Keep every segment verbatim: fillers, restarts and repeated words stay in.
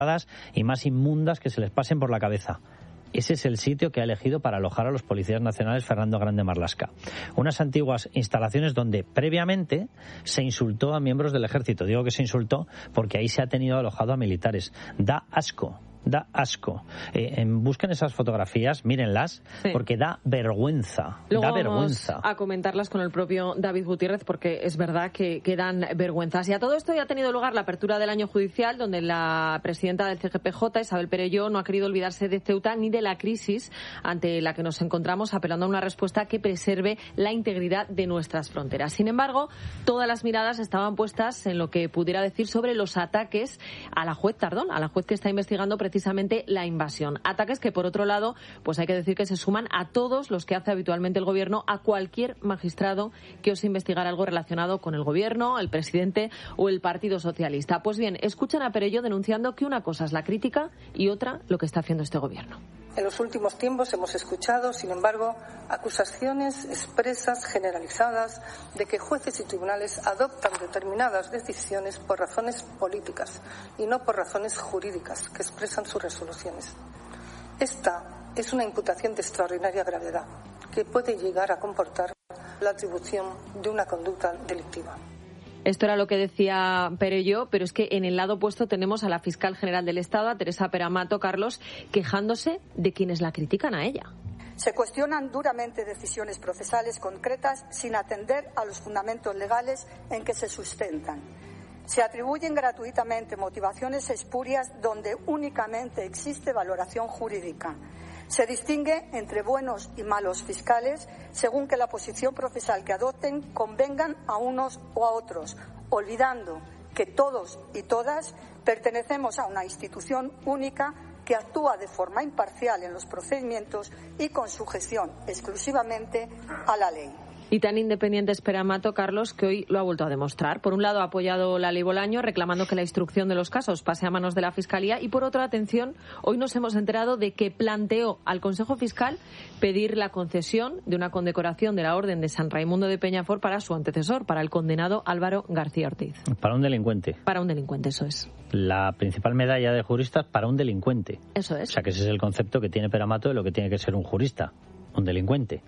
y más inmundas que se les pasen por la cabeza. Ese es el sitio que ha elegido para alojar a los policías nacionales Fernando Grande Marlaska. Unas antiguas instalaciones donde previamente se insultó a miembros del ejército. Digo que se insultó porque ahí se ha tenido alojado a militares. Da asco. Da asco. Eh, busquen esas fotografías, mírenlas, sí. porque da vergüenza. Luego da vamos vergüenza. a comentarlas con el propio David Gutiérrez, porque es verdad que, que dan vergüenzas. Y a todo esto ya ha tenido lugar la apertura del año judicial, donde la presidenta del C G P J, Isabel Perelló, no ha querido olvidarse de Ceuta ni de la crisis ante la que nos encontramos, apelando a una respuesta que preserve la integridad de nuestras fronteras. Sin embargo, todas las miradas estaban puestas en lo que pudiera decir sobre los ataques a la juez Tardón, a la juez que está investigando precisamente la invasión. Ataques que, por otro lado, pues hay que decir que se suman a todos los que hace habitualmente el Gobierno a cualquier magistrado que ose investigar algo relacionado con el Gobierno, el presidente o el Partido Socialista. Pues bien, escuchan a Perelló denunciando que una cosa es la crítica y otra lo que está haciendo este Gobierno. En los últimos tiempos hemos escuchado, sin embargo, acusaciones expresas, generalizadas, de que jueces y tribunales adoptan determinadas decisiones por razones políticas y no por razones jurídicas que expresan sus resoluciones. Esta es una imputación de extraordinaria gravedad que puede llegar a comportar la atribución de una conducta delictiva. Esto era lo que decía Perelló, pero es que en el lado opuesto tenemos a la fiscal general del Estado, a Teresa Peramato, Carlos, quejándose de quienes la critican a ella. Se cuestionan duramente decisiones procesales concretas sin atender a los fundamentos legales en que se sustentan. Se atribuyen gratuitamente motivaciones espurias donde únicamente existe valoración jurídica. Se distingue entre buenos y malos fiscales según que la posición procesal que adopten convengan a unos o a otros, olvidando que todos y todas pertenecemos a una institución única que actúa de forma imparcial en los procedimientos y con sujeción exclusivamente a la ley. Y tan independiente es Peramato, Carlos, que hoy lo ha vuelto a demostrar. Por un lado, ha apoyado la ley Bolaño, reclamando que la instrucción de los casos pase a manos de la Fiscalía. Y por otra, atención, hoy nos hemos enterado de que planteó al Consejo Fiscal pedir la concesión de una condecoración de la Orden de San Raimundo de Peñafort para su antecesor, para el condenado Álvaro García Ortiz. Para un delincuente. Para un delincuente, eso es. La principal medalla de juristas para un delincuente. Eso es. O sea, que ese es el concepto que tiene Peramato de lo que tiene que ser un jurista. Un delincuente.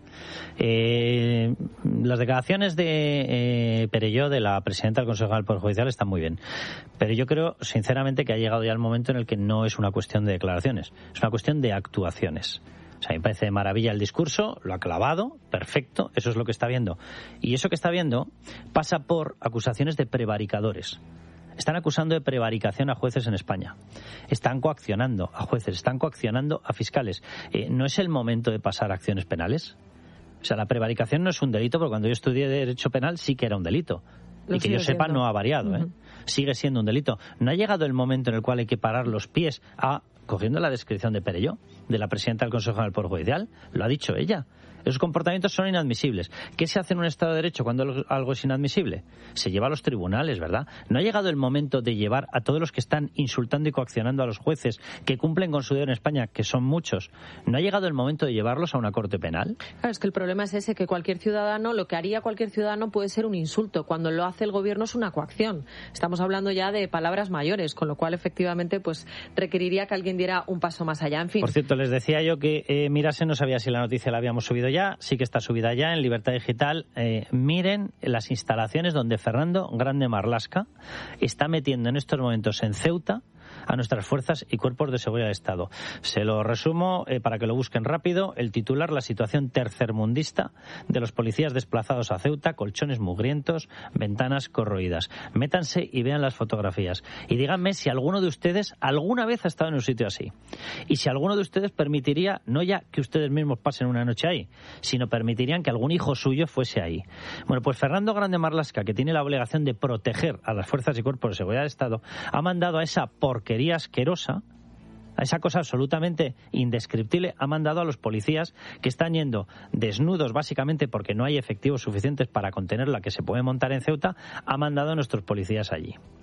Eh, las declaraciones de eh, Perelló, de la presidenta del Consejo del Poder Judicial, están muy bien. Pero yo creo, sinceramente, que ha llegado ya el momento en el que no es una cuestión de declaraciones, es una cuestión de actuaciones. O sea, me parece de maravilla el discurso, lo ha clavado, perfecto, eso es lo que está viendo. Y eso que está viendo pasa por acusaciones de prevaricadores. Están acusando de prevaricación a jueces en España. Están coaccionando a jueces, están coaccionando a fiscales. Eh, ¿No es el momento de pasar a acciones penales? O sea, la prevaricación no es un delito, porque cuando yo estudié Derecho Penal sí que era un delito. Lo y que yo sepa siendo. No ha variado, uh-huh. ¿eh? Sigue siendo un delito. ¿No ha llegado el momento en el cual hay que parar los pies a, cogiendo la descripción de Perelló, de la presidenta del Consejo del Poder Judicial? Lo ha dicho ella. Esos comportamientos son inadmisibles. ¿Qué se hace en un Estado de Derecho cuando algo es inadmisible? Se lleva a los tribunales, ¿verdad? ¿No ha llegado el momento de llevar a todos los que están insultando y coaccionando a los jueces que cumplen con su deber en España, que son muchos? ¿No ha llegado el momento de llevarlos a una corte penal? Claro, es que el problema es ese, que cualquier ciudadano, lo que haría cualquier ciudadano puede ser un insulto. Cuando lo hace el Gobierno es una coacción. Estamos hablando ya de palabras mayores, con lo cual efectivamente pues requeriría que alguien diera un paso más allá. En fin. Por cierto, les decía yo que eh, Mirase, no sabía si la noticia la habíamos subido ya, sí que está subida ya en Libertad Digital. Eh, miren las instalaciones donde Fernando Grande Marlaska está metiendo en estos momentos en Ceuta a nuestras fuerzas y cuerpos de seguridad de Estado. Se lo resumo eh, para que lo busquen rápido. El titular: la situación tercermundista de los policías desplazados a Ceuta, colchones mugrientos, ventanas corroídas. Métanse y vean las fotografías. Y díganme si alguno de ustedes alguna vez ha estado en un sitio así. Y si alguno de ustedes permitiría, no ya que ustedes mismos pasen una noche ahí, sino permitirían que algún hijo suyo fuese ahí. Bueno, pues Fernando Grande Marlaska, que tiene la obligación de proteger a las fuerzas y cuerpos de seguridad de Estado, ha mandado a esa porquería asquerosa, a esa cosa absolutamente indescriptible, ha mandado a los policías, que están yendo desnudos básicamente porque no hay efectivos suficientes para contener la que se puede montar en Ceuta, ha mandado a nuestros policías allí.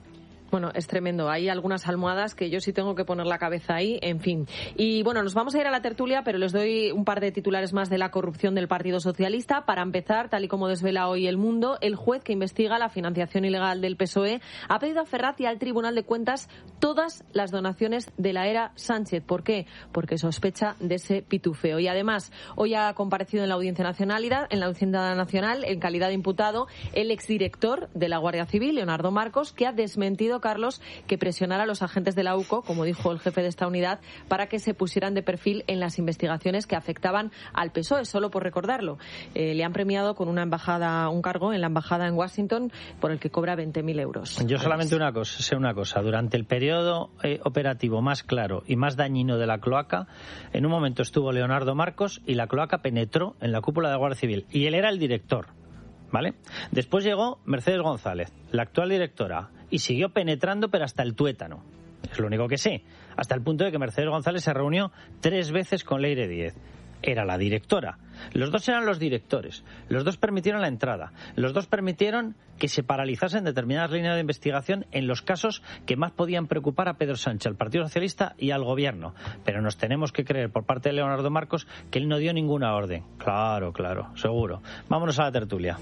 Bueno, es tremendo. Hay algunas almohadas que yo sí tengo que poner la cabeza ahí, en fin. Y bueno, nos vamos a ir a la tertulia, pero les doy un par de titulares más de la corrupción del Partido Socialista. Para empezar, tal y como desvela hoy El Mundo, el juez que investiga la financiación ilegal del P S O E ha pedido a Ferraz y al Tribunal de Cuentas todas las donaciones de la era Sánchez. ¿Por qué? Porque sospecha de ese pitufeo. Y además, hoy ha comparecido en la Audiencia Nacional, en la Audiencia Nacional, en calidad de imputado, el exdirector de la Guardia Civil, Leonardo Marcos, que ha desmentido, Carlos, que presionara a los agentes de la U C O, como dijo el jefe de esta unidad, para que se pusieran de perfil en las investigaciones que afectaban al P S O E, solo por recordarlo. Eh, le han premiado con una embajada, un cargo en la embajada en Washington por el que cobra veinte mil euros. Yo solamente una cosa, sé una cosa. Durante el periodo eh, operativo más claro y más dañino de la cloaca, en un momento estuvo Leonardo Marcos y la cloaca penetró en la cúpula de la Guardia Civil. Y él era el director, ¿vale? Después llegó Mercedes González, la actual directora, y siguió penetrando, pero hasta el tuétano. Es lo único que sé. Hasta el punto de que Mercedes González se reunió tres veces con Leire Díez. Era la directora. Los dos eran los directores. Los dos permitieron la entrada. Los dos permitieron que se paralizasen determinadas líneas de investigación en los casos que más podían preocupar a Pedro Sánchez, al Partido Socialista y al Gobierno. Pero nos tenemos que creer por parte de Leonardo Marcos que él no dio ninguna orden. Claro, claro, seguro. Vámonos a la tertulia.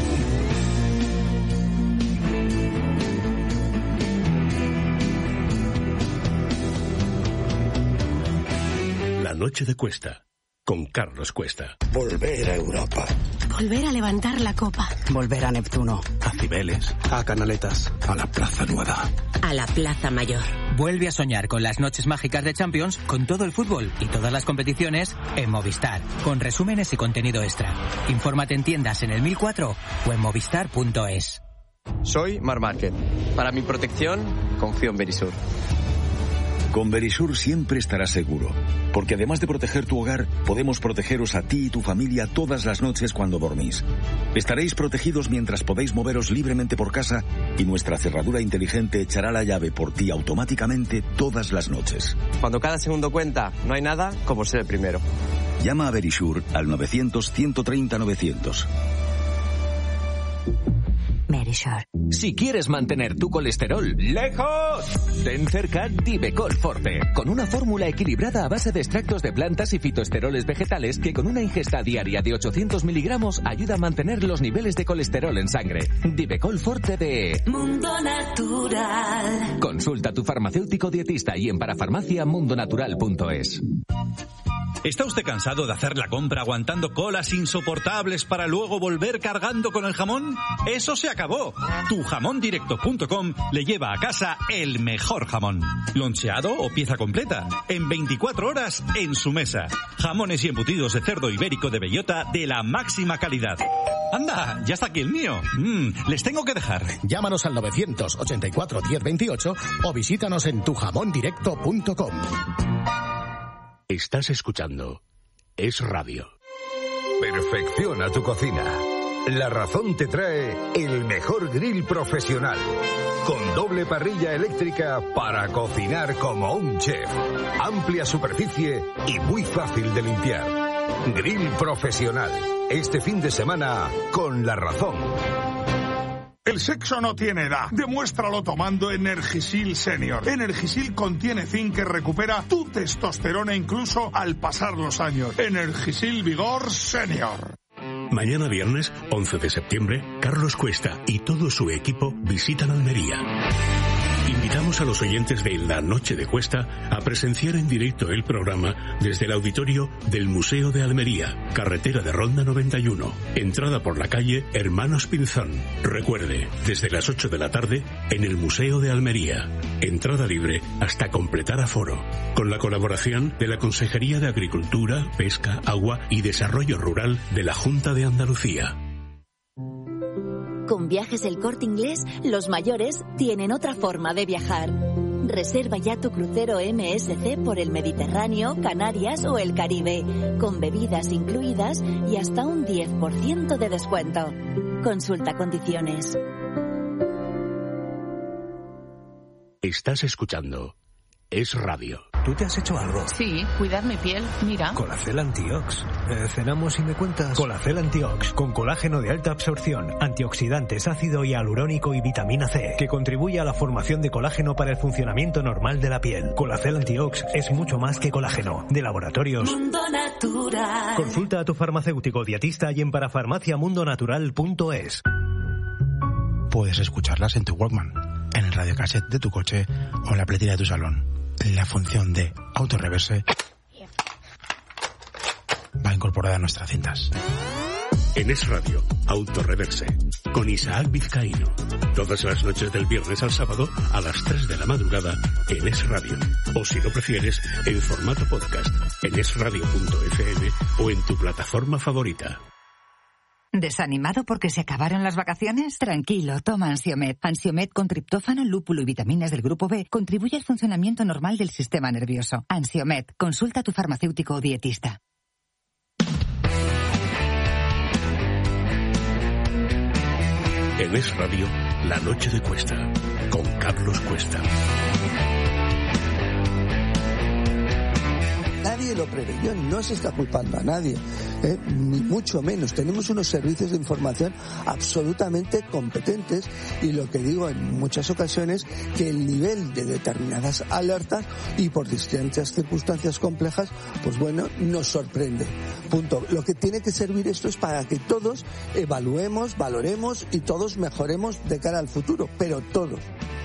La noche de Cuesta, con Carlos Cuesta. Volver a Europa. Volver a levantar la copa. Volver a Neptuno. A Cibeles. A Canaletas. A la Plaza Nueva. A la Plaza Mayor. Vuelve a soñar con las noches mágicas de Champions, con todo el fútbol y todas las competiciones en Movistar, con resúmenes y contenido extra. Infórmate en tiendas en el mil cuatro o en movistar punto es. Soy Mar Márquez. Para mi protección, confío en Verisur. Con Verisur siempre estarás seguro, porque además de proteger tu hogar, podemos protegeros a ti y tu familia todas las noches cuando dormís. Estaréis protegidos mientras podéis moveros libremente por casa y nuestra cerradura inteligente echará la llave por ti automáticamente todas las noches. Cuando cada segundo cuenta, no hay nada como ser el primero. Llama a Verisur al novecientos, ciento treinta, novecientos. Verisur. Si quieres mantener tu colesterol lejos, ten cerca Divecol Forte, con una fórmula equilibrada a base de extractos de plantas y fitoesteroles vegetales que con una ingesta diaria de ochocientos miligramos ayuda a mantener los niveles de colesterol en sangre. Divecol Forte de Mundo Natural. Consulta a tu farmacéutico dietista y en parafarmacia mundo natural punto es. ¿Está usted cansado de hacer la compra aguantando colas insoportables para luego volver cargando con el jamón? ¡Eso se acabó! tu jamón directo punto com le lleva a casa el mejor jamón. Loncheado o pieza completa. En veinticuatro horas en su mesa. Jamones y embutidos de cerdo ibérico de bellota de la máxima calidad. ¡Anda! ¡Ya está aquí el mío! Mm, les tengo que dejar. Llámanos al novecientos ochenta y cuatro, diez veintiocho o visítanos en tu jamón directo punto com. Estás escuchando Es Radio. Perfecciona tu cocina. La Razón te trae el mejor grill profesional, con doble parrilla eléctrica para cocinar como un chef. Amplia superficie y muy fácil de limpiar. Grill profesional. Este fin de semana con La Razón. El sexo no tiene edad. Demuéstralo tomando Energisil Senior. Energisil contiene zinc que recupera tu testosterona incluso al pasar los años. Energisil Vigor Senior. Mañana viernes, once de septiembre, Carlos Cuesta y todo su equipo visitan Almería. Invitamos a los oyentes de La Noche de Cuesta a presenciar en directo el programa desde el auditorio del Museo de Almería, carretera de Ronda noventa y uno, entrada por la calle Hermanos Pinzón. Recuerde, desde las ocho de la tarde en el Museo de Almería. Entrada libre hasta completar aforo. Con la colaboración de la Consejería de Agricultura, Pesca, Agua y Desarrollo Rural de la Junta de Andalucía. Con Viajes El Corte Inglés, los mayores tienen otra forma de viajar. Reserva ya tu crucero M S C por el Mediterráneo, Canarias o el Caribe, con bebidas incluidas y hasta un diez por ciento de descuento. Consulta condiciones. Estás escuchando Es Radio. ¿tú te has hecho algo? Sí, cuidar mi piel, mira. Colacel Antiox. Eh, cenamos y me cuentas. Colacel Antiox, con colágeno de alta absorción, antioxidantes, ácido hialurónico y vitamina C, que contribuye a la formación de colágeno para el funcionamiento normal de la piel. Colacel Antiox es mucho más que colágeno. De Laboratorios Mundo Natural. Consulta a tu farmacéutico dietista y en parafarmaciamundonatural punto es. Puedes escucharlas en tu Walkman, en el radiocassette de tu coche o en la pletera de tu salón. La función de autorreverse va incorporada a nuestras cintas. En Es Radio, Autorreverse, con Isaac Vizcaíno. Todas las noches del viernes al sábado a las tres de la madrugada en Es Radio. O si lo prefieres, en formato podcast, en es radio punto efe eme o en tu plataforma favorita. ¿Desanimado porque se acabaron las vacaciones? Tranquilo, toma Ansiomed. Ansiomed con triptófano, lúpulo y vitaminas del grupo B contribuye al funcionamiento normal del sistema nervioso. Ansiomed, consulta a tu farmacéutico o dietista. En Es Radio, La Noche de Cuesta, con Carlos Cuesta. Nadie lo preveyó, no se está culpando a nadie, ¿eh? Ni mucho menos. Tenemos unos servicios de información absolutamente competentes y lo que digo en muchas ocasiones, que el nivel de determinadas alertas y por distintas circunstancias complejas, pues bueno, nos sorprende. Punto. Lo que tiene que servir esto es para que todos evaluemos, valoremos y todos mejoremos de cara al futuro, pero todos.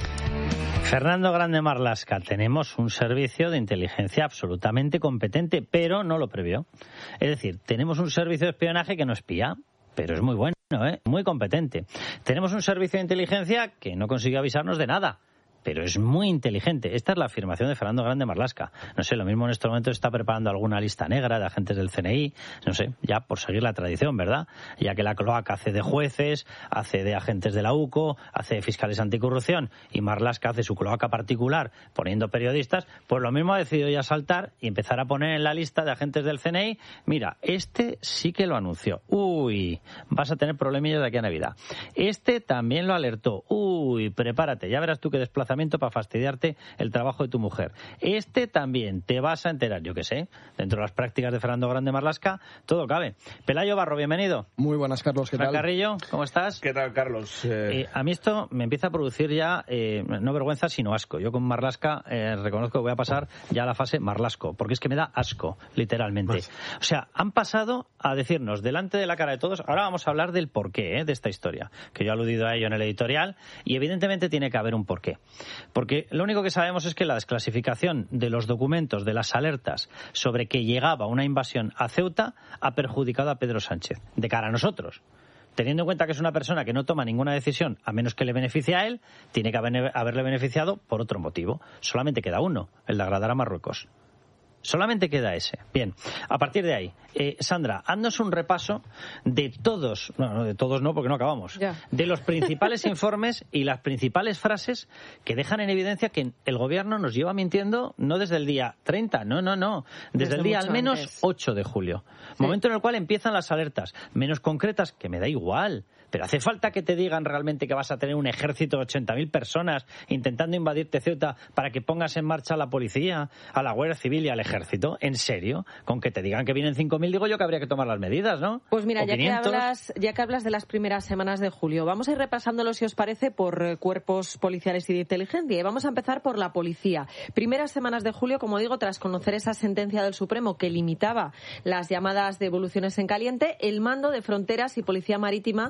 Fernando Grande Marlaska, tenemos un servicio de inteligencia absolutamente competente, pero no lo previó. Es decir, tenemos un servicio de espionaje que no espía, pero es muy bueno, ¿eh? Muy competente. Tenemos un servicio de inteligencia que no consiguió avisarnos de nada, pero es muy inteligente. Esta es la afirmación de Fernando Grande Marlaska. No sé, lo mismo en este momento está preparando alguna lista negra de agentes del ce ene i, no sé, ya por seguir la tradición, ¿verdad? Ya que la cloaca hace de jueces, hace de agentes de la U C O, hace de fiscales anticorrupción y Marlaska hace su cloaca particular poniendo periodistas, pues lo mismo ha decidido ya saltar y empezar a poner en la lista de agentes del ce ene i, mira, este sí que lo anunció. Uy, vas a tener problemillas de aquí a Navidad. Este también lo alertó. Uy, prepárate, ya verás tú qué desplazamiento para fastidiarte el trabajo de tu mujer. Este también te vas a enterar, yo qué sé, dentro de las prácticas de Fernando Grande Marlaska, todo cabe. Pelayo Barro, bienvenido. Muy buenas, Carlos, ¿qué Fran tal? Carrillo, ¿cómo estás? ¿Qué tal, Carlos? Eh... Eh, a mí esto me empieza a producir ya, eh, no vergüenza, sino asco. Yo con Marlaska eh, reconozco que voy a pasar ya a la fase Marlasco, porque es que me da asco, literalmente. Pues... O sea, han pasado a decirnos delante de la cara de todos, ahora vamos a hablar del porqué eh, de esta historia, que yo he aludido a ello en el editorial, y evidentemente tiene que haber un porqué. Porque lo único que sabemos es que la desclasificación de los documentos, de las alertas sobre que llegaba una invasión a Ceuta ha perjudicado a Pedro Sánchez, de cara a nosotros. Teniendo en cuenta que es una persona que no toma ninguna decisión a menos que le beneficie a él, tiene que haberle beneficiado por otro motivo. Solamente queda uno, el de agradar a Marruecos. Solamente queda ese. Bien, a partir de ahí, eh, Sandra, haznos un repaso de todos, no, no, de todos no, porque no acabamos, ya. de los principales informes y las principales frases que dejan en evidencia que el gobierno nos lleva mintiendo no desde el día treinta, no, no, no, desde, desde el día al menos antes. ocho de julio. Sí. Momento en el cual empiezan las alertas, menos concretas, que me da igual. Pero hace falta que te digan realmente que vas a tener un ejército de ochenta mil personas intentando invadirte Ceuta para que pongas en marcha a la policía, a la Guardia Civil y al ejército. ¿En serio? Con que te digan que vienen cinco mil, digo yo que habría que tomar las medidas, ¿no? Pues mira, ya que, hablas, ya que hablas de las primeras semanas de julio, vamos a ir repasándolo, si os parece, por cuerpos policiales y de inteligencia. Y vamos a empezar por la policía. Primeras semanas de julio, como digo, tras conocer esa sentencia del Supremo que limitaba las llamadas devoluciones en caliente, el mando de Fronteras y Policía Marítima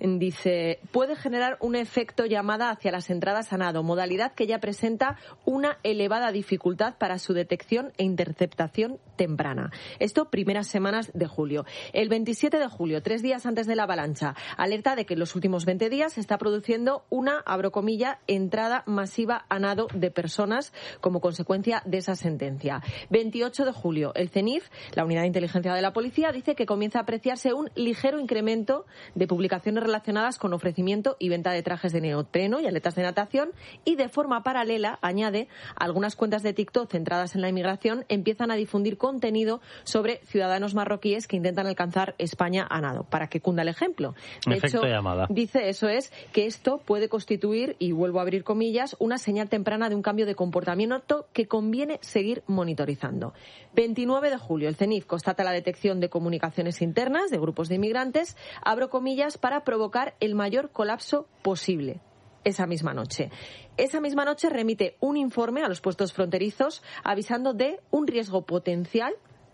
dice, puede generar un efecto llamada hacia las entradas a nado, modalidad que ya presenta una elevada dificultad para su detección e interceptación temprana. Esto primeras semanas de julio. El veintisiete de julio, tres días antes de la avalancha, alerta de que en los últimos veinte días se está produciendo una, abro comilla, entrada masiva a nado de personas como consecuencia de esa sentencia. veintiocho de julio, el CENIF, la Unidad de Inteligencia de la Policía, dice que comienza a apreciarse un ligero incremento de publicaciones relacionadas con ofrecimiento y venta de trajes de neopreno y aletas de natación, y de forma paralela, añade, algunas cuentas de TikTok centradas en la inmigración empiezan a difundir contenido sobre ciudadanos los marroquíes que intentan alcanzar España a nado, para que cunda el ejemplo. De Efecto hecho, llamada. dice eso es que esto puede constituir, y vuelvo a abrir comillas, una señal temprana de un cambio de comportamiento que conviene seguir monitorizando. veintinueve de julio, el CENIF constata la detección de comunicaciones internas de grupos de inmigrantes, abro comillas, para provocar el mayor colapso posible. Esa misma noche. Esa misma noche remite un informe a los puestos fronterizos avisando de un riesgo potencial,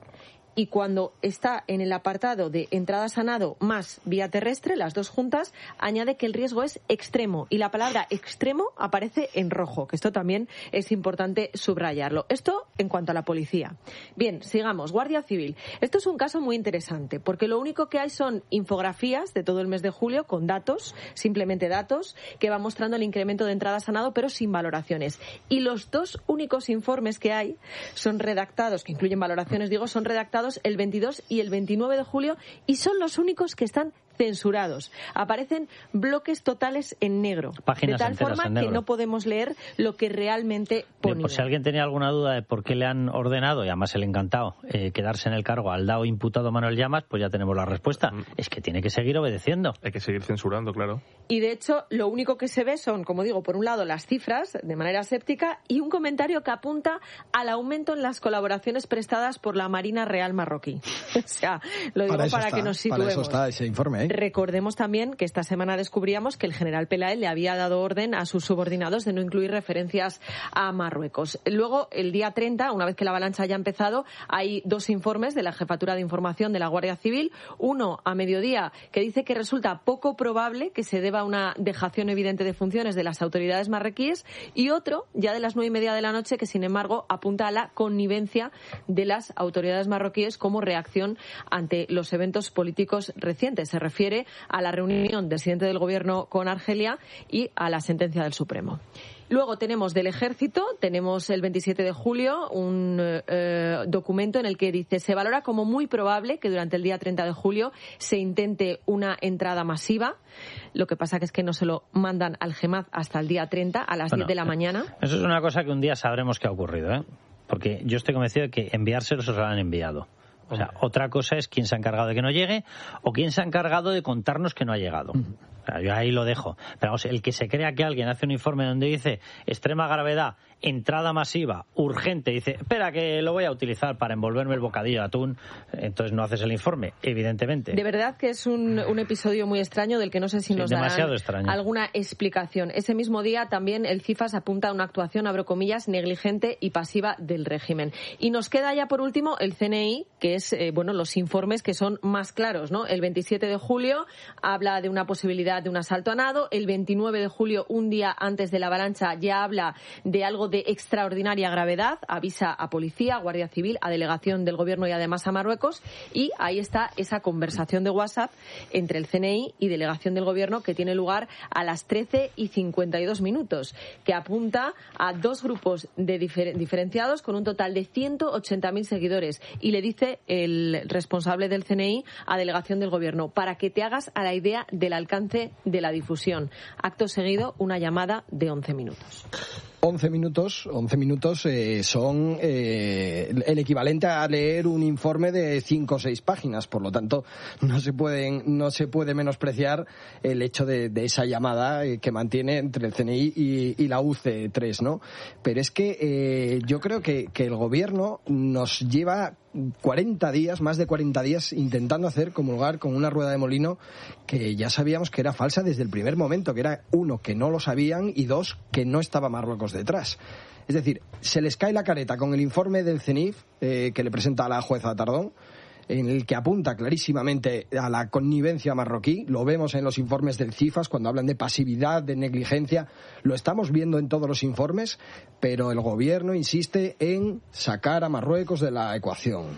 y cuando está en el apartado de entradas a nado más vía terrestre, las dos juntas, añade que el riesgo es extremo, y la palabra extremo aparece en rojo, que esto también es importante subrayarlo. Esto en cuanto a la policía. Bien, sigamos. Guardia Civil. Esto es un caso muy interesante, porque lo único que hay son infografías de todo el mes de julio con datos, simplemente datos, que van mostrando el incremento de entradas a nado, pero sin valoraciones. Y los dos únicos informes que hay son redactados, que incluyen valoraciones, digo, son redactados el veintidós y el veintinueve de julio, y son los únicos que están censurados. Aparecen bloques totales en negro, Páginas de tal enteras forma en que negro. no podemos leer lo que realmente ponía. Bien, por si alguien tenía alguna duda de por qué le han ordenado, y además el encantado, eh, quedarse en el cargo al dado imputado Manuel Llamas, pues ya tenemos la respuesta. Mm. Es que tiene que seguir obedeciendo. Hay que seguir censurando, claro. Y de hecho, lo único que se ve son, como digo, por un lado las cifras de manera séptica y un comentario que apunta al aumento en las colaboraciones prestadas por la Marina Real marroquí. O sea, lo digo para, para está, que nos situemos. Para eso está ese informe, ¿eh? Recordemos también que esta semana descubríamos que el general Pelaez le había dado orden a sus subordinados de no incluir referencias a Marruecos. Luego, el día treinta, una vez que la avalancha haya empezado, hay dos informes de la Jefatura de Información de la Guardia Civil. Uno a mediodía, que dice que resulta poco probable que se deba a una dejación evidente de funciones de las autoridades marroquíes, y otro, ya de las nueve y media de la noche, que sin embargo apunta a la connivencia de las autoridades marroquíes como reacción ante los eventos políticos recientes. Se refiere a la reunión del presidente del Gobierno con Argelia y a la sentencia del Supremo. Luego tenemos del Ejército, tenemos el veintisiete de julio un eh, documento en el que dice: se valora como muy probable que durante el día treinta de julio se intente una entrada masiva. Lo que pasa que es que no se lo mandan al GEMAZ hasta el día treinta a las bueno, diez de la mañana. Eso es una cosa que un día sabremos qué ha ocurrido, ¿eh? Porque yo estoy convencido de que enviárselos se los han enviado. O sea, otra cosa es quién se ha encargado de que no llegue o quién se ha encargado de contarnos que no ha llegado. O sea, yo ahí lo dejo. Pero vamos, el que se crea que alguien hace un informe donde dice extrema gravedad, entrada masiva, urgente, dice, espera que lo voy a utilizar para envolverme el bocadillo de atún, entonces no haces el informe, evidentemente. De verdad que es un, un episodio muy extraño del que no sé si sí, nos darán extraño. alguna explicación. Ese mismo día también el CIFAS apunta a una actuación, abro comillas, negligente y pasiva del régimen. Y nos queda ya por último el C N I, que es, eh, bueno, los informes que son más claros, ¿no? El veintisiete de julio habla de una posibilidad de un asalto a nado, el veintinueve de julio, un día antes de la avalancha, ya habla de algo de extraordinaria gravedad, avisa a policía, a Guardia Civil, a delegación del Gobierno y además a Marruecos, y ahí está esa conversación de WhatsApp entre el C N I y delegación del Gobierno que tiene lugar a las trece y cincuenta y dos minutos, que apunta a dos grupos de difer- diferenciados con un total de ciento ochenta mil seguidores, y le dice el responsable del C N I a delegación del Gobierno, para que te hagas a la idea del alcance de la difusión. Acto seguido, una llamada de once minutos. once minutos, once minutos eh, son eh, el equivalente a leer un informe de cinco o seis páginas, por lo tanto no se pueden, no se puede menospreciar el hecho de, de esa llamada eh, que mantiene entre el C N I y, y la U C tres, ¿no? Pero es que eh, yo creo que, que el gobierno nos lleva cuarenta días, más de cuarenta días, intentando hacer comulgar con una rueda de molino que ya sabíamos que era falsa desde el primer momento, que era, uno, que no lo sabían, y dos, que no estaba Marruecos detrás. Es decir, se les cae la careta con el informe del CENIF eh, que le presenta a la jueza Tardón, en el que apunta clarísimamente a la connivencia marroquí. Lo vemos en los informes del CIFAS cuando hablan de pasividad, de negligencia. Lo estamos viendo en todos los informes, pero el gobierno insiste en sacar a Marruecos de la ecuación.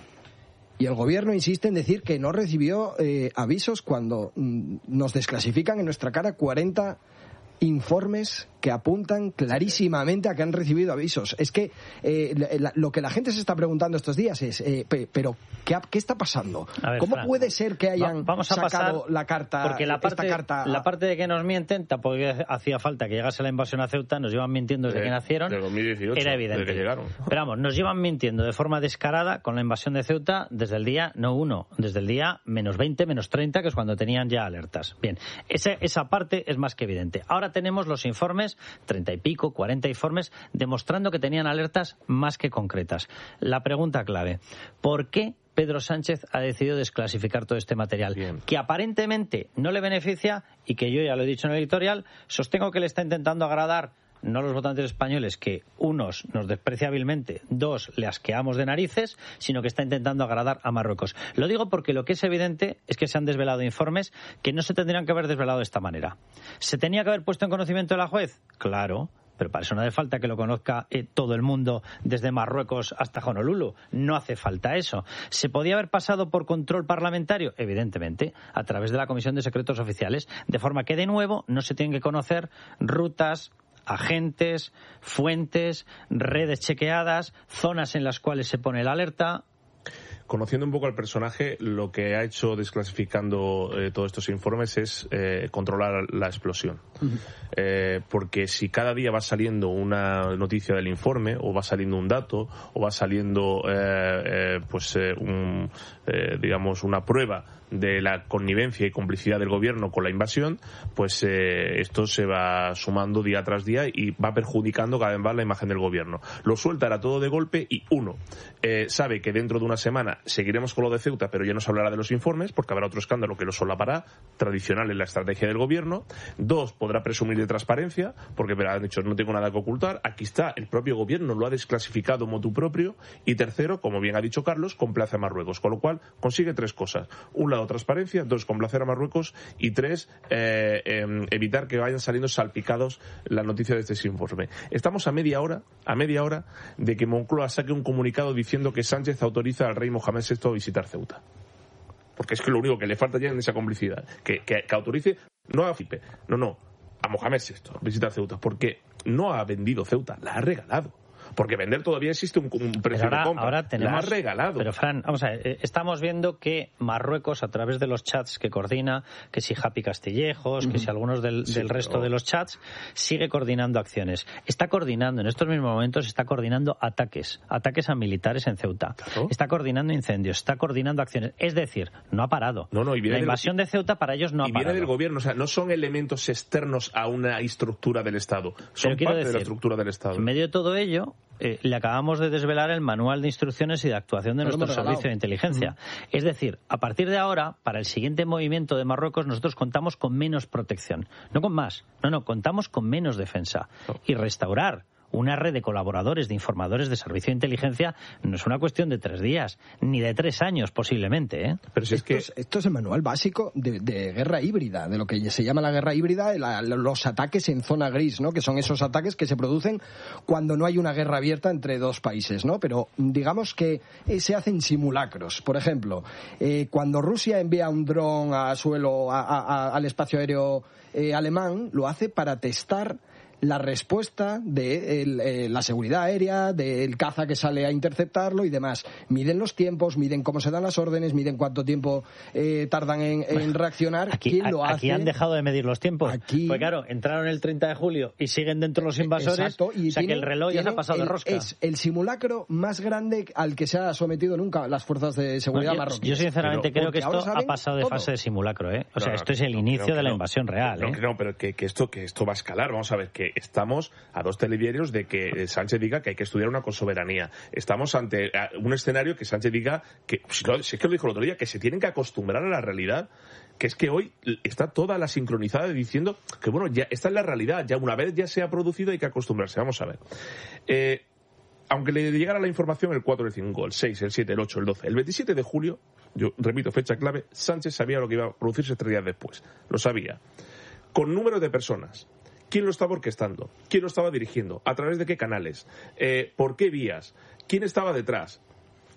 Y el gobierno insiste en decir que no recibió eh, avisos cuando mm, nos desclasifican en nuestra cara cuarenta informes que apuntan clarísimamente a que han recibido avisos. Es que eh, la, lo que la gente se está preguntando estos días es, eh, pe, pero ¿qué, ¿qué está pasando? Ver, ¿Cómo Fran, puede ser que hayan vamos a sacado pasar, la carta? Porque la parte, esta carta... la parte de que nos mienten, tampoco hacía falta que llegase la invasión a Ceuta, nos llevan mintiendo desde de, que nacieron. De dos mil dieciocho, era evidente. desde que llegaron. Pero vamos, nos llevan mintiendo de forma descarada con la invasión de Ceuta desde el día, no uno, desde el día menos veinte, menos treinta, que es cuando tenían ya alertas. Bien, ese, esa parte es más que evidente. Ahora tenemos los informes, treinta y pico, cuarenta informes, demostrando que tenían alertas más que concretas. La pregunta clave, ¿por qué Pedro Sánchez ha decidido desclasificar todo este material? Bien. Que aparentemente no le beneficia y que yo ya lo he dicho en el editorial, sostengo que le está intentando agradar no a los votantes españoles, que unos nos desprecia hábilmente, dos le asqueamos de narices, sino que está intentando agradar a Marruecos. Lo digo porque lo que es evidente es que se han desvelado informes que no se tendrían que haber desvelado de esta manera. ¿Se tenía que haber puesto en conocimiento de la juez? Claro. Pero para eso no hace falta que lo conozca eh, todo el mundo, desde Marruecos hasta Honolulu. No hace falta eso. ¿Se podía haber pasado por control parlamentario? Evidentemente, a través de la Comisión de Secretos Oficiales, de forma que, de nuevo, no se tienen que conocer rutas, agentes, fuentes, redes chequeadas, zonas en las cuales se pone la alerta. Conociendo un poco al personaje, lo que ha hecho desclasificando eh, todos estos informes es eh, controlar la explosión. Uh-huh. Eh, porque si cada día va saliendo una noticia del informe, o va saliendo un dato, o va saliendo eh, eh, pues eh, un, eh, digamos una prueba de la connivencia y complicidad del gobierno con la invasión, pues eh, esto se va sumando día tras día y va perjudicando cada vez más la imagen del gobierno. Lo suelta era todo de golpe y uno, eh, sabe que dentro de una semana seguiremos con lo de Ceuta, pero ya no se hablará de los informes porque habrá otro escándalo que lo solapará, tradicional en la estrategia del gobierno. Dos, podrá presumir de transparencia porque han dicho no tengo nada que ocultar, aquí está, el propio gobierno lo ha desclasificado motu propio. Y tercero, como bien ha dicho Carlos, complace a Marruecos, con lo cual consigue tres cosas: un lado transparencia, dos, complacer a Marruecos, y tres, eh, eh, evitar que vayan saliendo salpicados las noticias de este informe. Estamos a media hora, a media hora de que Moncloa saque un comunicado diciendo que Sánchez autoriza al rey Mohamed sexto a visitar Ceuta. Porque es que lo único que le falta ya en esa complicidad, que, que, que autorice, no a Felipe, no, no, a Mohamed sexto a visitar Ceuta, porque no ha vendido Ceuta, la ha regalado. Porque vender todavía existe un, un precio ahora, de compra. Ahora tenemos, la ha regalado. Pero, Fran, vamos a ver, estamos viendo que Marruecos, a través de los chats que coordina, que si Happy Castillejos, uh-huh. que si algunos del, sí, del resto pero... de los chats, sigue coordinando acciones. Está coordinando, en estos mismos momentos, está coordinando ataques, ataques a militares en Ceuta. Claro. Está coordinando incendios, está coordinando acciones. Es decir, no ha parado. No, no, y la invasión del... de Ceuta para ellos no y ha parado. Y viene del gobierno, o sea, no son elementos externos a una estructura del Estado. Son parte decir, de la estructura del Estado. En medio de todo ello, eh, le acabamos de desvelar el manual de instrucciones y de actuación de nuestro servicio de inteligencia. Uh-huh. Es decir, a partir de ahora, para el siguiente movimiento de Marruecos, nosotros contamos con menos protección. No con más, no, no, contamos con menos defensa. Oh. Y restaurar una red de colaboradores, de informadores de servicio de inteligencia, no es una cuestión de tres días, ni de tres años posiblemente, ¿eh? Pero si es esto, que... es, esto es el manual básico de, de guerra híbrida, de lo que se llama la guerra híbrida, la, los ataques en zona gris, ¿no? Que son esos ataques que se producen cuando no hay una guerra abierta entre dos países, ¿no? Pero digamos que eh, se hacen simulacros. Por ejemplo, eh, cuando Rusia envía un dron a suelo, a, a, a, al espacio aéreo eh, alemán, lo hace para testar la respuesta de el, eh, la seguridad aérea, del caza que sale a interceptarlo y demás. Miden los tiempos, miden cómo se dan las órdenes, miden cuánto tiempo eh, tardan en, en reaccionar. Aquí, ¿Quién lo aquí hace? han dejado de medir los tiempos. Aquí... Pues claro, entraron el treinta de julio y siguen dentro los invasores. Exacto, y o sea tienen, que el reloj ya se ha pasado el, de rosca. Es el simulacro más grande al que se ha sometido nunca las fuerzas de seguridad no, yo, marroquíes. Yo sinceramente pero, creo que esto ha pasado de todo. fase de simulacro, ¿eh? O sea, no, esto es el no, inicio de la no. invasión real, no, ¿eh? No, pero que, que, esto, que esto va a escalar. Vamos a ver, que estamos a dos telediarios de que Sánchez diga que hay que estudiar una con soberanía. Estamos ante un escenario que Sánchez diga que, si, no, si es que lo dijo el otro día, que se tienen que acostumbrar a la realidad, que es que hoy está toda la sincronizada diciendo que bueno, ya esta es la realidad, ya una vez ya se ha producido hay que acostumbrarse. Vamos a ver. Eh, aunque le llegara la información el cuatro, el cinco, el seis, el siete, el ocho, el doce, el veintisiete de julio, yo repito, fecha clave, Sánchez sabía lo que iba a producirse tres días después. Lo sabía. Con números de personas. ¿Quién lo estaba orquestando? ¿Quién lo estaba dirigiendo? ¿A través de qué canales? Eh, ¿Por qué vías? ¿Quién estaba detrás?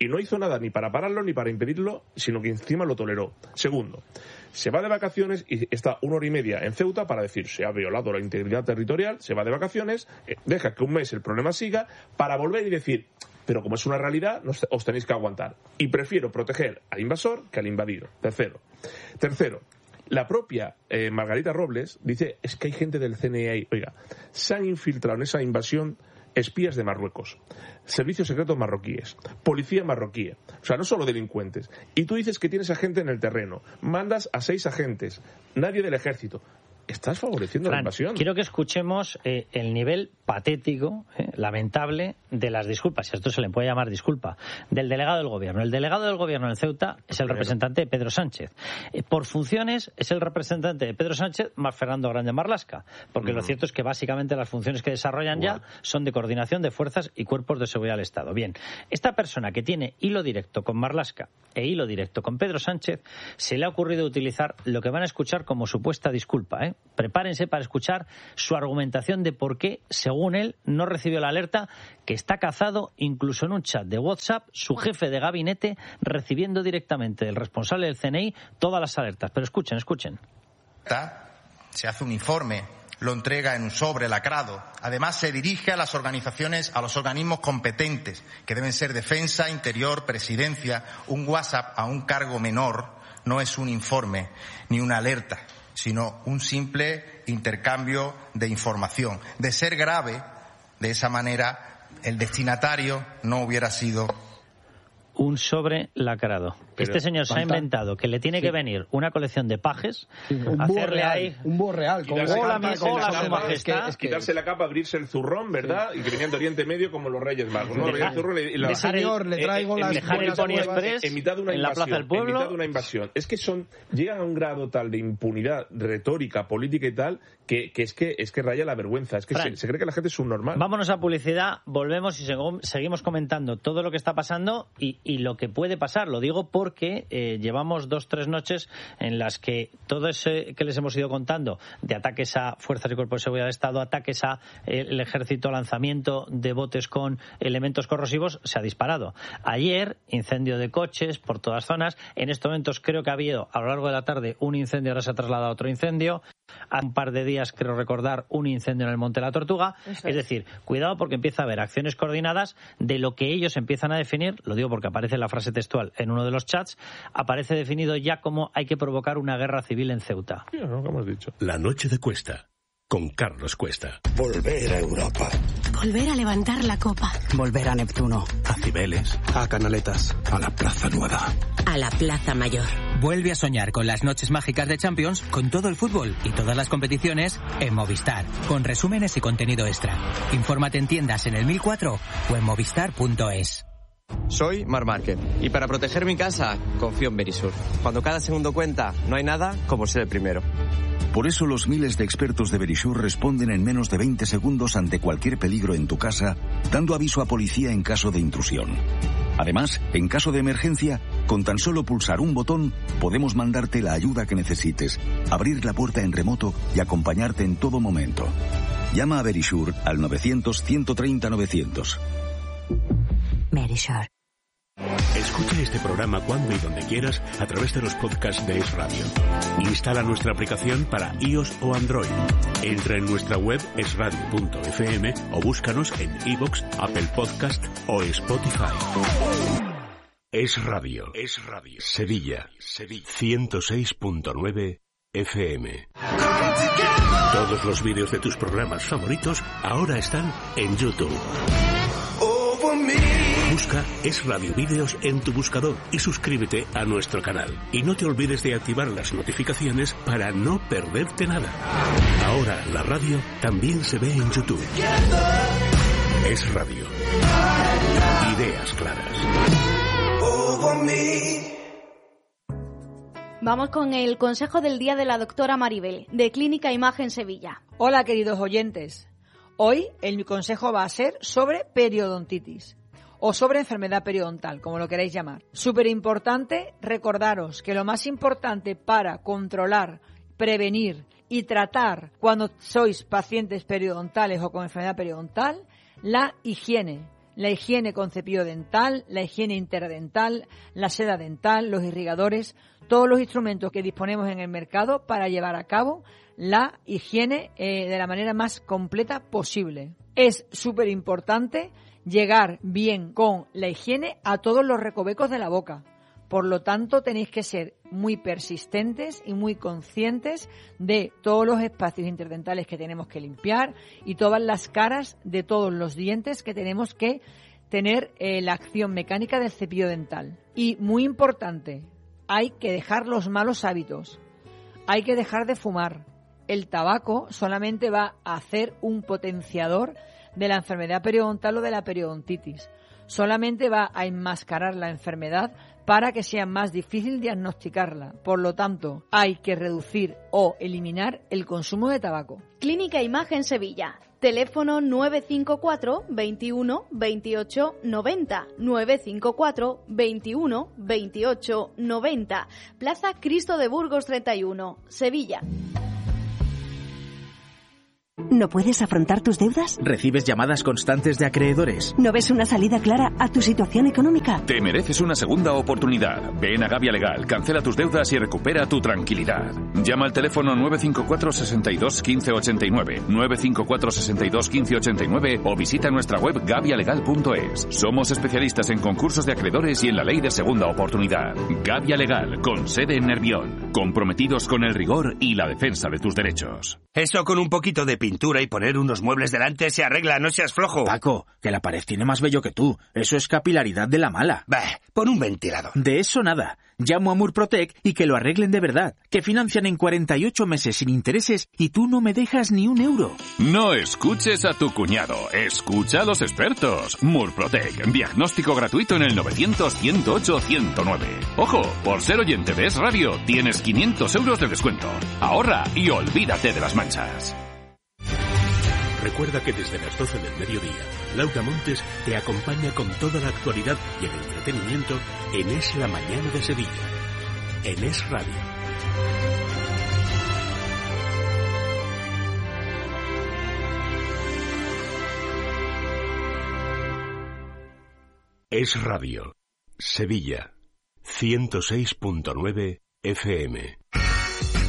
Y no hizo nada ni para pararlo ni para impedirlo, sino que encima lo toleró. Segundo, se va de vacaciones y está una hora y media en Ceuta para decir se ha violado la integridad territorial, se va de vacaciones, eh, deja que un mes el problema siga, para volver y decir, pero como es una realidad, nos, os tenéis que aguantar. Y prefiero proteger al invasor que al invadido. Tercero. Tercero. La propia eh, Margarita Robles dice, es que hay gente del C N I ahí. Oiga, se han infiltrado en esa invasión espías de Marruecos, servicios secretos marroquíes, policía marroquí, o sea, no solo delincuentes. Y tú dices que tienes a gente en el terreno, mandas a seis agentes, nadie del ejército. Estás favoreciendo Fran, la invasión. Quiero que escuchemos eh, el nivel patético, eh, lamentable, de las disculpas, si a esto se le puede llamar disculpa, del delegado del gobierno. El delegado del gobierno en Ceuta es el representante de Pedro Sánchez. Eh, por funciones es el representante de Pedro Sánchez más Fernando Grande Marlaska, porque mm. lo cierto es que básicamente las funciones que desarrollan wow. ya son de coordinación de fuerzas y cuerpos de seguridad del Estado. Bien, esta persona que tiene hilo directo con Marlaska e hilo directo con Pedro Sánchez, se le ha ocurrido utilizar lo que van a escuchar como supuesta disculpa, ¿eh? Prepárense para escuchar su argumentación de por qué, según él, no recibió la alerta, que está cazado incluso en un chat de WhatsApp, su jefe de gabinete recibiendo directamente del responsable del C N I todas las alertas. Pero escuchen, escuchen. Se hace un informe, lo entrega en un sobre lacrado. Además, se dirige a las organizaciones, a los organismos competentes, que deben ser Defensa, Interior, Presidencia. Un WhatsApp a un cargo menor no es un informe ni una alerta, sino un simple intercambio de información. De ser grave, de esa manera, el destinatario no hubiera sido un sobre lacrado. Pero este señor se ha inventado que le tiene sí. que venir una colección de pajes, sí. hacerle ahí un búho real, con hola, mi, hola su majestad, es que, es que quitarse la capa, abrirse el zurrón, ¿verdad? Sí. Y que venían de Oriente Medio como los Reyes Magos, ¿no? Dejar, el zurrón y la... señor, le traigo eh, las dejar el Pony Express en mitad de una en invasión, la Plaza del Pueblo. En mitad de una invasión. Es que son llegan a un grado tal de impunidad retórica, política y tal que, que es que es que raya la vergüenza. Es que se, se cree que la gente es un normal. Vámonos a publicidad, volvemos y seguimos comentando todo lo que está pasando y, y lo que puede pasar. Lo digo porque eh, llevamos dos, tres noches en las que todo eso que les hemos ido contando de ataques a fuerzas y cuerpos de seguridad de Estado, ataques a eh, el ejército, lanzamiento de botes con elementos corrosivos, se ha disparado. Ayer, incendio de coches por todas zonas. En estos momentos creo que ha habido a lo largo de la tarde un incendio, ahora se ha trasladado a otro incendio. Hace un par de días, creo recordar, un incendio en el Monte de la Tortuga. Eso es. Es decir, cuidado porque empieza a haber acciones coordinadas de lo que ellos empiezan a definir, lo digo porque aparece la frase textual en uno de los chats, aparece definido ya como hay que provocar una guerra civil en Ceuta. Sí, no, como hemos dicho. La noche de Cuesta, con Carlos Cuesta. Volver a Europa. Volver a levantar la copa. Volver a Neptuno. A Cibeles. A Canaletas. A la Plaza Nueva. A la Plaza Mayor. Vuelve a soñar con las noches mágicas de Champions, con todo el fútbol y todas las competiciones en Movistar, con resúmenes y contenido extra. Infórmate en tiendas en el mil cuatro o en movistar punto es. Soy Mar Márquez y para proteger mi casa confío en Verisur. Cuando cada segundo cuenta, no hay nada como ser el primero. Por eso los miles de expertos de Verisur responden en menos de veinte segundos ante cualquier peligro en tu casa, dando aviso a policía en caso de intrusión. Además, en caso de emergencia, con tan solo pulsar un botón, podemos mandarte la ayuda que necesites, abrir la puerta en remoto y acompañarte en todo momento. Llama a Verisur al novecientos, ciento treinta, novecientos. Verisur. Escucha este programa cuando y donde quieras a través de los podcasts de Es Radio. Instala nuestra aplicación para iOS o Android. Entra en nuestra web es radio punto efe eme o búscanos en iVoox, Apple Podcast o Spotify. Es Radio. Es Radio. Sevilla. Sevilla. ciento seis punto nueve efe eme. Todos los vídeos de tus programas favoritos ahora están en YouTube. Busca Es Radio Vídeos en tu buscador y suscríbete a nuestro canal. Y no te olvides de activar las notificaciones para no perderte nada. Ahora la radio también se ve en YouTube. Es Radio. Ideas claras. Vamos con el consejo del día de la doctora Maribel, de Clínica Imagen Sevilla. Hola, queridos oyentes. Hoy el consejo va a ser sobre periodontitis o sobre enfermedad periodontal, como lo queráis llamar. Súper importante recordaros que lo más importante para controlar, prevenir y tratar cuando sois pacientes periodontales o con enfermedad periodontal, la higiene. la higiene con cepillo dental, la higiene interdental, la seda dental, los irrigadores, todos los instrumentos que disponemos en el mercado para llevar a cabo la higiene eh, de la manera más completa posible. Es súper importante llegar bien con la higiene a todos los recovecos de la boca. Por lo tanto, tenéis que ser muy persistentes y muy conscientes de todos los espacios interdentales que tenemos que limpiar y todas las caras de todos los dientes que tenemos que tener eh, la acción mecánica del cepillo dental. Y muy importante, hay que dejar los malos hábitos. Hay que dejar de fumar. El tabaco solamente va a hacer un potenciador de la enfermedad periodontal o de la periodontitis. Solamente va a enmascarar la enfermedad para que sea más difícil diagnosticarla. Por lo tanto, hay que reducir o eliminar el consumo de tabaco. Clínica Imagen Sevilla. Teléfono nueve cinco cuatro, veintiuno, veintiocho, noventa. nueve cinco cuatro, veintiuno, veintiocho, noventa. Plaza Cristo de Burgos treinta y uno, Sevilla. ¿No puedes afrontar tus deudas? ¿Recibes llamadas constantes de acreedores? ¿No ves una salida clara a tu situación económica? Te mereces una segunda oportunidad. Ven a Gavia Legal, cancela tus deudas y recupera tu tranquilidad. Llama al teléfono nueve cinco cuatro, sesenta y dos, quince ochenta y nueve, nueve cinco cuatro, sesenta y dos, quince ochenta y nueve o visita nuestra web gavia legal punto es. Somos especialistas en concursos de acreedores y en la ley de segunda oportunidad. Gavia Legal, con sede en Nervión. Comprometidos con el rigor y la defensa de tus derechos. Eso con un poquito de pintura y poner unos muebles delante se arregla, no seas flojo. Paco, que la pared tiene más vello que tú. Eso es capilaridad de la mala. Bah, pon un ventilador. De eso nada. Llamo a Murprotec y que lo arreglen de verdad. Que financian en cuarenta y ocho meses sin intereses y tú no me dejas ni un euro. No escuches a tu cuñado. Escucha a los expertos. Murprotec. Diagnóstico gratuito en el novecientos, ciento ocho, ciento nueve. Ojo, por ser oyente de Es Radio, tienes quinientos euros de descuento. Ahorra y olvídate de las manchas. Recuerda que desde las doce del mediodía, Laura Montes te acompaña con toda la actualidad y el entretenimiento en Es la Mañana de Sevilla, en Es Radio. Es Radio, Sevilla, ciento seis punto nueve F M.